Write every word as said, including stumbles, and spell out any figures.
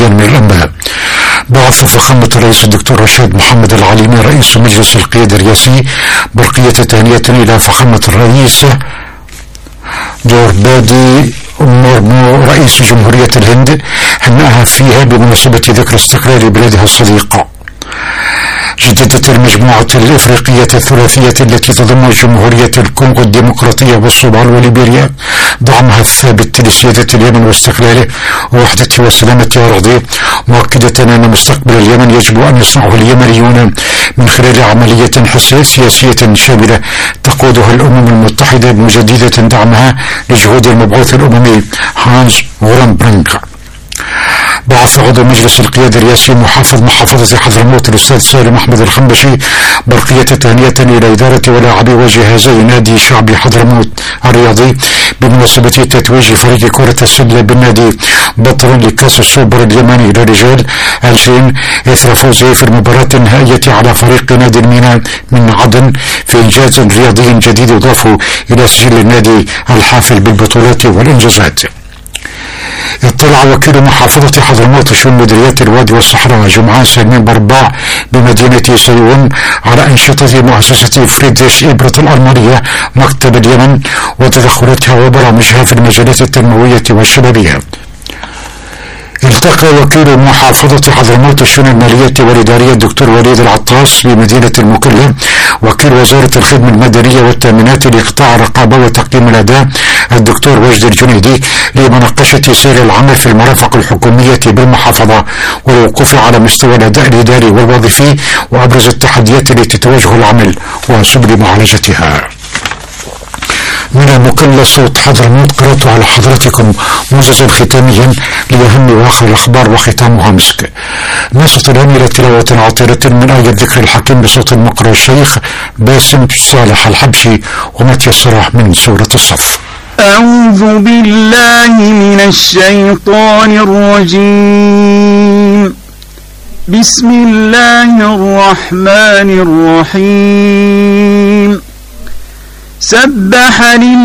مزيدا من الأنباء. بعث فخامة الرئيس الدكتور رشاد محمد العليمي رئيس مجلس القيادة الرئاسي برقية تهنئة إلى فخامة الرئيس جوربادي مورمو رئيس جمهورية الهند هنأها فيها بمناسبة ذكرى استقلال بلادها الصديقة. جددت المجموعة الإفريقية الثلاثية التي تضم جمهورية الكونغو الديمقراطية والصومال وليبيريا دعمها الثابت لسيادة اليمن واستقلاله ووحدة وسلامة أراضيه، مؤكدة أن مستقبل اليمن يجب أن يصنعه اليمنيون من خلال عملية سياسية شاملة تقودها الأمم المتحدة مجددة دعمها لجهود المبعوث الأممي هانز غورنبرنغ. بعث عضو مجلس القيادة الرئاسي محافظ محافظة حضرموت الأستاذ سالم أحمد الخنبشي برقية تهنئة إلى إدارة ولاعبي وجهازي نادي شعبي حضرموت الرياضي بمناسبة تتويج فريق كرة السلة بالنادي بطل لكأس السوبر اليمني للرجال ألفين إثر فوزه في المباراة النهائية على فريق نادي الميناء من عدن في إنجاز رياضي جديد يضاف إلى سجل النادي الحافل بالبطولات والإنجازات. اطلع وكيل محافظة حضرموت شؤون مديريات الوادي والصحراء جمعان سلمان برباع بمدينة سيوم على أنشطة مؤسسة فريدريش إبرة الألمانية مكتب اليمن وتدخلاتها وبرامجها في المجالات التنموية والشبابية. التقى وكيل محافظة حضرموت الشؤون المالية والإدارية الدكتور وليد العطاس بمدينة المكلا وكيل وزارة الخدمة المدنية والتأمينات لقطاع الرقابة وتقييم الأداء الدكتور وجد الجنيدي لمناقشة سير العمل في المرافق الحكومية بالمحافظة والوقوف على مستوى الأداء الإداري والوظيفي وأبرز التحديات التي تواجه العمل وسبل معالجتها. من المكلا صوت حضرموت قرأت على حضراتكم موجزا ختاميا لأهم وآخر الأخبار وختامها مسك. نصت الآن إلى تلاوة عطرة من آية ذكر الحكيم بصوت المقرأ الشيخ باسم صالح الحبشي وما تيسر من سورة الصف. أعوذ بالله من الشيطان الرجيم. بسم الله الرحمن الرحيم. سبح لله